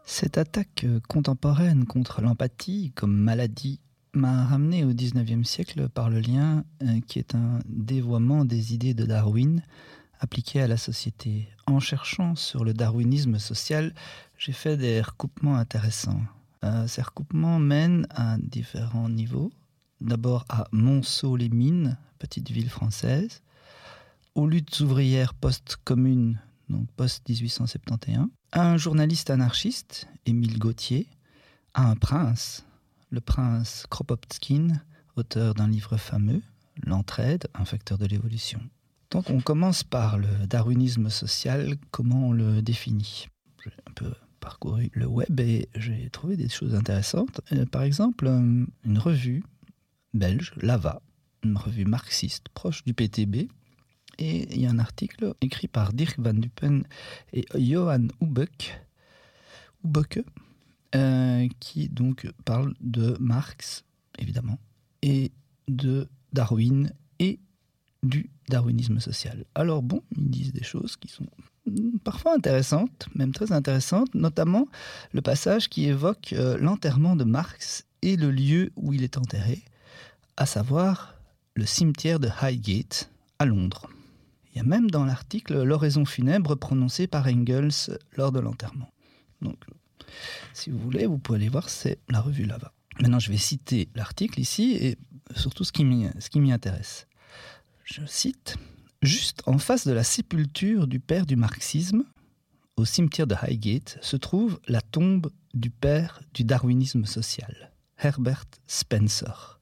Cette attaque contemporaine contre l'empathie comme maladie m'a ramené au XIXe siècle par le lien qui est un dévoiement des idées de Darwin appliquées à la société. En cherchant sur le darwinisme social, j'ai fait des recoupements intéressants. Ces recoupements mènent à différents niveaux. D'abord à Monceau-les-Mines, petite ville française, aux luttes ouvrières post-communes, donc post-1871, à un journaliste anarchiste, Émile Gautier, à un prince, le prince Kropotkin, auteur d'un livre fameux, L'entraide, un facteur de l'évolution. Donc on commence par le darwinisme social, comment on le définit. J'ai un peu parcouru le web et j'ai trouvé des choses intéressantes. Par exemple, une revue belge, Lava, une revue marxiste proche du PTB, et il y a un article écrit par Dirk van Dupen et Johan Hubeke, qui donc parle de Marx, évidemment, et de Darwin et du darwinisme social. Alors bon, ils disent des choses qui sont parfois intéressantes, même très intéressantes, notamment le passage qui évoque l'enterrement de Marx et le lieu où il est enterré, à savoir le cimetière de Highgate à Londres. Il y a même dans l'article l'oraison funèbre prononcée par Engels lors de l'enterrement. Donc, si vous voulez, vous pouvez aller voir, c'est la revue Lava. Maintenant, je vais citer l'article ici et surtout ce qui m'y intéresse. Je cite « Juste en face de la sépulture du père du marxisme, au cimetière de Highgate, se trouve la tombe du père du darwinisme social, Herbert Spencer,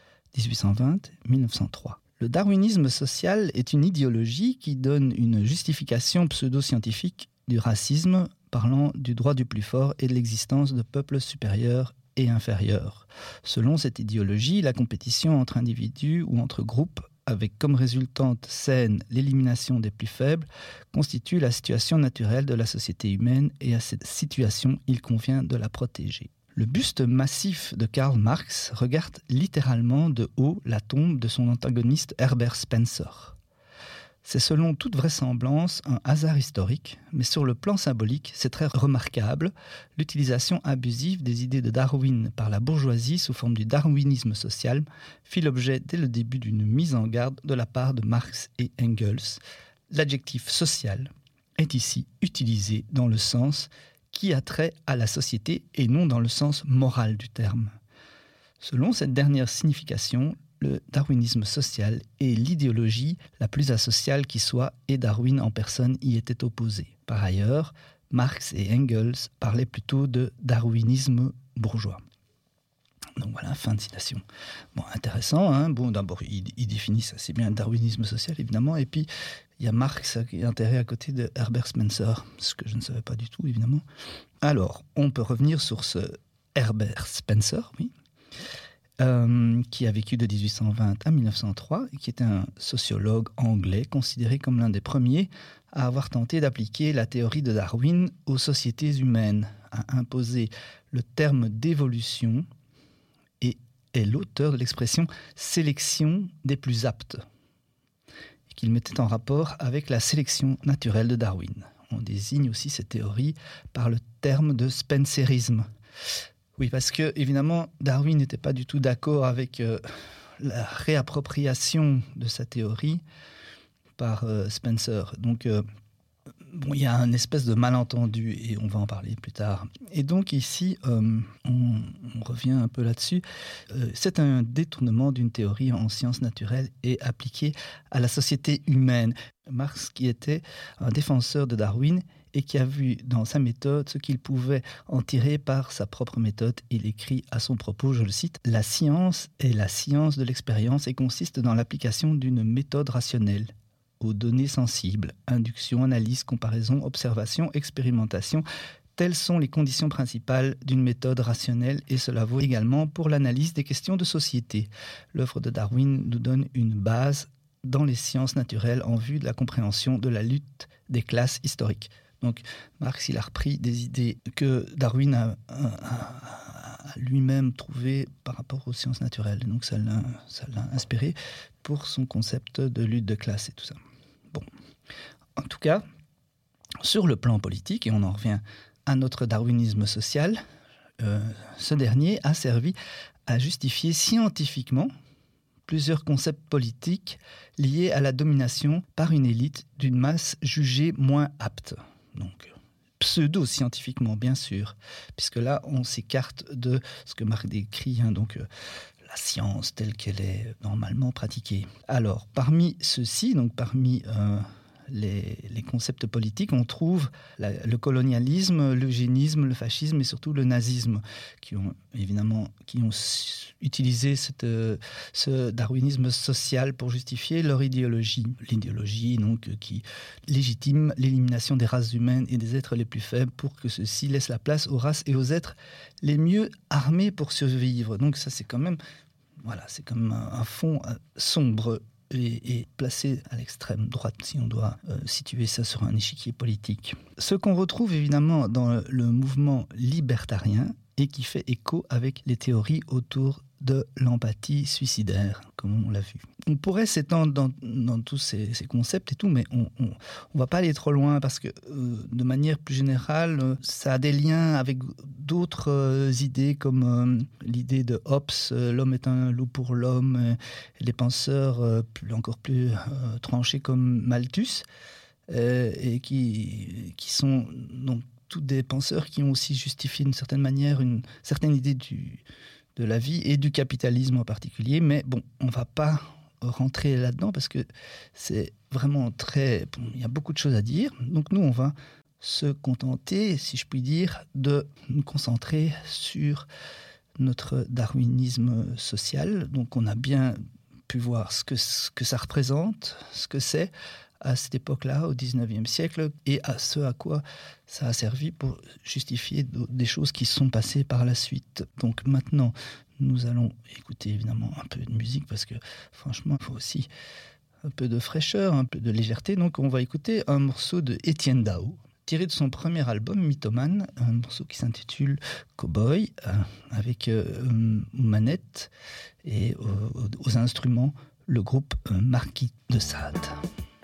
1820-1903. Le darwinisme social est une idéologie qui donne une justification pseudo-scientifique du racisme, parlant du droit du plus fort et de l'existence de peuples supérieurs et inférieurs. Selon cette idéologie, la compétition entre individus ou entre groupes, avec comme résultante saine l'élimination des plus faibles, constitue la situation naturelle de la société humaine et à cette situation, il convient de la protéger. Le buste massif de Karl Marx regarde littéralement de haut la tombe de son antagoniste Herbert Spencer. C'est selon toute vraisemblance un hasard historique, mais sur le plan symbolique, c'est très remarquable. L'utilisation abusive des idées de Darwin par la bourgeoisie sous forme du darwinisme social fit l'objet dès le début d'une mise en garde de la part de Marx et Engels. L'adjectif social est ici utilisé dans le sens qui a trait à la société et non dans le sens moral du terme. Selon cette dernière signification, le darwinisme social est l'idéologie la plus asociale qui soit et Darwin en personne y était opposé. Par ailleurs, Marx et Engels parlaient plutôt de darwinisme bourgeois. Donc voilà, fin de citation. Bon, intéressant, hein. Bon, d'abord, ils définissent assez bien le darwinisme social, évidemment, et puis il y a Marx qui est enterré à côté de Herbert Spencer, ce que je ne savais pas du tout, évidemment. Alors, on peut revenir sur ce Herbert Spencer, oui, qui a vécu de 1820 à 1903 et qui était un sociologue anglais considéré comme l'un des premiers à avoir tenté d'appliquer la théorie de Darwin aux sociétés humaines, à imposer le terme d'évolution et est l'auteur de l'expression « sélection des plus aptes » et qu'il mettait en rapport avec la sélection naturelle de Darwin. On désigne aussi cette théorie par le terme de spencerisme. Oui, parce que, évidemment, Darwin n'était pas du tout d'accord avec la réappropriation de sa théorie par Spencer. Donc, bon, il y a un espèce de malentendu, et on va en parler plus tard. Et donc, ici, on revient un peu là-dessus. C'est un détournement d'une théorie en sciences naturelles et appliquée à la société humaine. Marx, qui était un défenseur de Darwin, et qui a vu dans sa méthode ce qu'il pouvait en tirer par sa propre méthode. Il écrit à son propos, je le cite, « La science est la science de l'expérience et consiste dans l'application d'une méthode rationnelle aux données sensibles, induction, analyse, comparaison, observation, expérimentation. Telles sont les conditions principales d'une méthode rationnelle et cela vaut également pour l'analyse des questions de société. L'œuvre de Darwin nous donne une base dans les sciences naturelles en vue de la compréhension de la lutte des classes historiques. » Donc Marx, il a repris des idées que Darwin a lui-même trouvées par rapport aux sciences naturelles. Donc ça l'a inspiré pour son concept de lutte de classe et tout ça. Bon, en tout cas, sur le plan politique, et on en revient à notre darwinisme social, ce dernier a servi à justifier scientifiquement plusieurs concepts politiques liés à la domination par une élite d'une masse jugée moins apte. Donc, pseudo-scientifiquement, bien sûr, puisque là, on s'écarte de ce que Marx décrit, la science telle qu'elle est normalement pratiquée. Alors, parmi ceux-ci, donc parmi les concepts politiques, on trouve le colonialisme, l'eugénisme, le fascisme et surtout le nazisme, qui ont utilisé ce darwinisme social pour justifier leur idéologie. L'idéologie qui légitime l'élimination des races humaines et des êtres les plus faibles pour que ceux-ci laissent la place aux races et aux êtres les mieux armés pour survivre. Donc ça, c'est quand même un fond sombre et placé à l'extrême droite, si on doit situer ça sur un échiquier politique. Ce qu'on retrouve évidemment dans le mouvement libertarien et qui fait écho avec les théories autour de l'empathie suicidaire, comme on l'a vu. On pourrait s'étendre dans tous ces concepts et tout, mais on va pas aller trop loin parce que, de manière plus générale, ça a des liens avec d'autres idées comme l'idée de Hobbes, l'homme est un loup pour l'homme, et les penseurs encore plus tranchés comme Malthus, et qui sont donc tous des penseurs qui ont aussi justifié d'une certaine manière une certaine idée de la vie et du capitalisme en particulier. Mais bon, on ne va pas rentrer là-dedans parce que c'est vraiment il y a beaucoup de choses à dire. Donc nous, on va se contenter, si je puis dire, de nous concentrer sur notre darwinisme social. Donc on a bien pu voir ce que ça représente, ce que c'est à cette époque-là, au XIXe siècle, et à ce à quoi ça a servi pour justifier des choses qui sont passées par la suite. Donc maintenant, nous allons écouter évidemment un peu de musique, parce que franchement, il faut aussi un peu de fraîcheur, un peu de légèreté. Donc on va écouter un morceau de Étienne Dao, tiré de son premier album, Mythomane, un morceau qui s'intitule Cowboy, avec manette et aux instruments, le groupe Marquis de Sade.